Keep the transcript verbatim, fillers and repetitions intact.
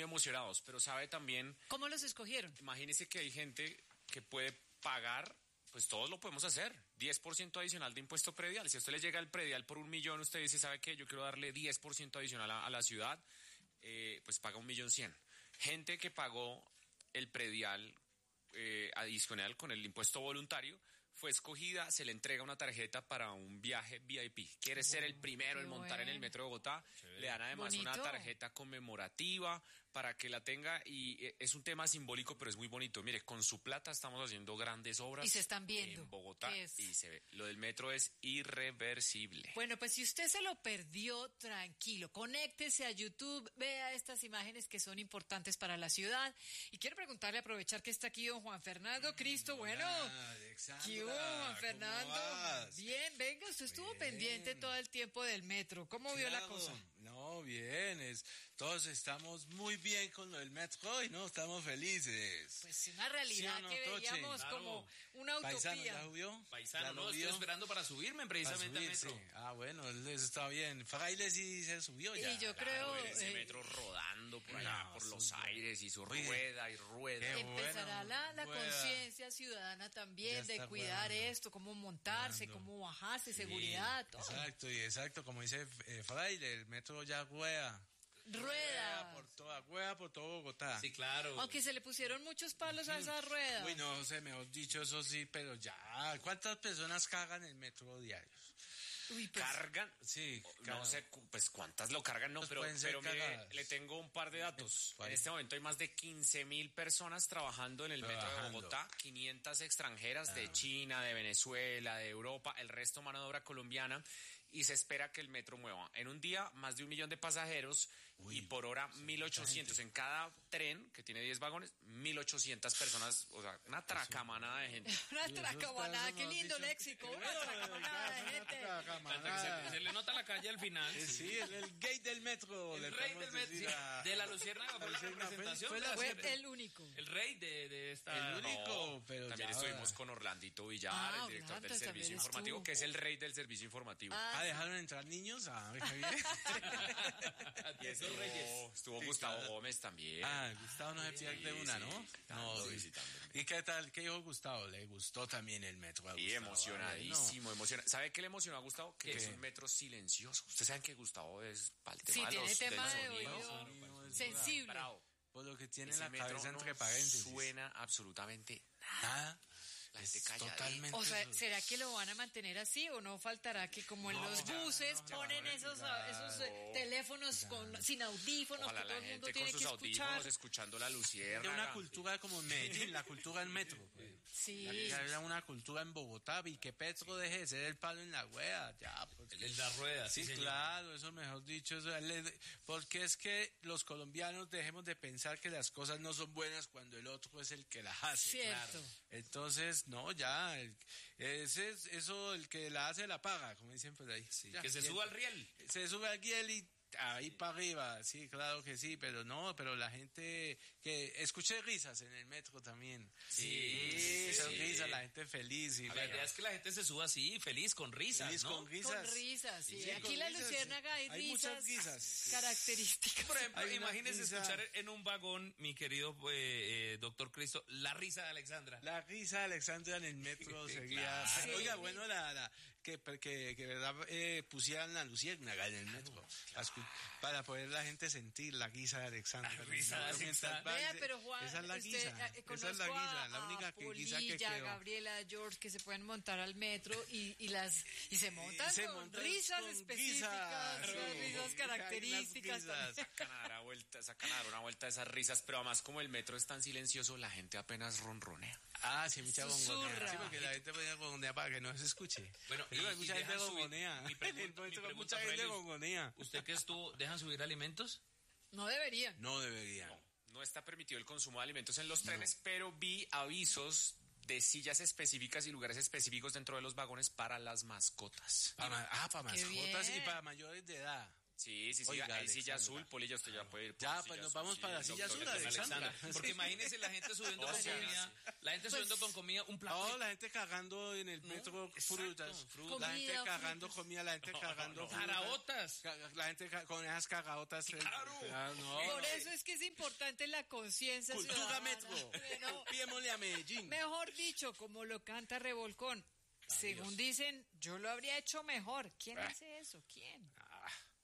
muy emocionados, pero sabe también... ¿Cómo los escogieron? Imagínese que hay gente que puede pagar, pues todos lo podemos hacer, diez por ciento adicional de impuesto predial. Si a usted le llega el predial por un millón, usted dice, ¿sabe qué? Yo quiero darle diez por ciento adicional a, a la ciudad, eh, pues paga un millón cien. Gente que pagó el predial eh, adicional con el impuesto voluntario, fue escogida, se le entrega una tarjeta para un viaje V I P. Quiere ser el primero en montar bueno. en el metro de Bogotá. Chévere. Le dan además Bonito. una tarjeta conmemorativa para que la tenga y es un tema simbólico, pero es muy bonito. Mire, con su plata estamos haciendo grandes obras. Y se están viendo. En Bogotá Es... y se ve. Lo del metro es irreversible. Bueno, pues si usted se lo perdió, tranquilo, conéctese a YouTube, vea estas imágenes que son importantes para la ciudad. Y quiero preguntarle, aprovechar que está aquí don Juan Fernando Cristo. Bueno, ¿qué hubo, Juan Fernando? Bien, venga, usted estuvo bien. pendiente todo el tiempo del metro. ¿Cómo claro, vio la cosa? No, bien, es, todos estamos muy bien con lo del metro y no estamos felices. Pues una realidad ¿sí no, que Toche? veíamos claro. como una utopía. Paisano, ¿ya subió? Paisano, ¿Ya no, estoy esperando para subirme precisamente al metro. Ah, bueno, eso está bien. Fraile sí se subió ya. Y yo claro, creo... ese eh, metro rodando por allá, no, por los sí, aires y su oye, rueda y rueda. Empezará bueno, la, la rueda. conciencia ciudadana también de cuidar ruedando. esto, cómo montarse, Ruedando. cómo bajarse, sí. seguridad, todo. Exacto, y exacto, como dice eh, Fraile, el metro ya rueda. Rueda. Rueda por toda, rueda por todo Bogotá. Sí, claro. Aunque se le pusieron muchos palos a esa rueda. Uy, no sé, mejor dicho, eso sí, pero ya. ¿Cuántas personas cagan el metro diarios? Uy, pues, ¿Cargan? Sí, no claro. sé, pues cuántas lo cargan, no, pues pero, pero mire, le tengo un par de datos. ¿Cuál? En este momento hay más de quince mil personas trabajando en el Trabajando. metro de Bogotá, quinientas extranjeras ah. de China, de Venezuela, de Europa, el resto mano de obra colombiana. Y se espera que el metro mueva en un día más de un millón de pasajeros. Uy, y por hora mil ochocientos. En cada tren, que tiene diez vagones, mil ochocientas personas. O sea, una tracamanada de gente. Una tracamanada, qué lindo dicho, léxico. Una tracamanada de gente. Se, se le nota la calle al final. Sí, sí el, el gay del metro. El rey del metro. Sí, de la Luciérnaga fue la representación. Fue, la, fue el único. El rey de, de esta... El único, no, pero también ya estuvimos ahora. con Orlandito Villar, ah, el director Orlando, del servicio informativo, estuvo. que es el rey del servicio informativo. Ah, Ah, ¿dejaron entrar niños? Ah, qué bien. Y estuvo, estuvo sí, Gustavo claro. Gómez también. Ah, Gustavo no se pierde sí, una, ¿no? Sí, no, sí. ¿Y qué tal? ¿Qué dijo Gustavo? ¿Le gustó también el metro? Sí, emocionadísimo, no. emocionado. ¿Sabe qué le emocionó a Gustavo? Que ¿Qué? es un metro silencioso. Ustedes saben que Gustavo es para el tema sí, de tiene los, tema del de sonido. oído no, sensible. Bravo. Por lo que tiene ese la cabeza no entre paréntesis. Suena absolutamente nada. Nada. La gente es calla. Totalmente. O sea, ¿será que lo van a mantener así o no faltará que como en no, los ya, buses no, ya, ponen ya, esos, ya, esos no, eh, teléfonos ya. con, sin audífonos Ojalá que todo la el mundo gente tiene con que sus escuchar? audífonos escuchando la Luciérnaga. Hay una cultura como en Medellín, la cultura del metro. Pues. Sí. Hay una cultura en Bogotá y que Petro deje de ser el palo en la rueda. Ya, porque... El de la rueda, sí, sí claro, eso mejor dicho. Eso, porque es que los colombianos dejemos de pensar que las cosas no son buenas cuando el otro es el que las hace. Cierto. Claro. Entonces, no, ya... El, ese es eso, el que la hace la paga, como dicen por ahí. Sí, ya, que se bien. suba al riel. Se sube al riel y ahí para arriba, sí, claro que sí, pero no, pero la gente que escuché risas en el metro también. Sí, sí, son sí. risas, la gente feliz. Y la bueno. idea es que la gente se suba así, feliz, con risas, feliz, ¿no? Con risas. Con risas, sí. sí Aquí con la risas, Luciérnaga hay, hay risas, muchas risas características. Por ejemplo, Hay imagínese risa. escuchar en un vagón, mi querido eh, eh, doctor Cristo, la risa de Alexandra. La risa de Alexandra en el metro sería... Claro. Sí. Oiga, bueno, la, la que, que, que verdad, eh, pusieran la Luciérnaga en el metro, claro. para poder la gente sentir la guisa de Alexandra. La risa de Alexandra. Vea, pero Juan, esa es la guisa, usted, eh, esa es la guisa, a, la única a que, Polilla, guisa que quedó. Gabriela, George, que se pueden montar al metro y, y las y se montan se con montan risas con específicas, guisa, sí, risas características. Sacan a dar una vuelta, sacan a dar una vuelta de esas risas, pero además como el metro es tan silencioso, la gente apenas ronronea. Ah, sí, mucha Susurra. gongonea. Sí, porque la gente puede gongonear para que no se escuche. Bueno, y, y mucha y gente subir, gongonea. Mi pregunta, mi pregunta mucha gente gongonea. ¿Usted que estuvo, dejan subir alimentos? No deberían. No deberían. No, no está permitido el consumo de alimentos en los trenes, no. pero vi avisos de sillas específicas y lugares específicos dentro de los vagones para las mascotas. Para, ah, para Qué mascotas bien. y para mayores de edad. Sí, sí, sí, Oiga, ahí silla Alexandra. azul, Polilla, usted ya puede ir. por Ya, silla pues nos azul, vamos sí, para la el silla doctor azul, de Alexandra. Alexandra. Porque imagínense la gente subiendo O con sea, comida, la gente Pues- subiendo con comida, un plato. No, de- la gente cagando en el metro exacto, frutas, frutas. la gente Comida, cagando frutas. comida, la gente cagando frutas. Caraotas. Ca- La gente ca- con esas cagaotas. eh, Claro. ah, no. Por eso es que es importante la conciencia Cultura ciudadana. Metro. Bueno, Copiémosle a Medellín. mejor dicho, como lo canta Revolcón. Según dicen, yo lo habría hecho mejor. ¿Quién Ah. hace eso? ¿Quién?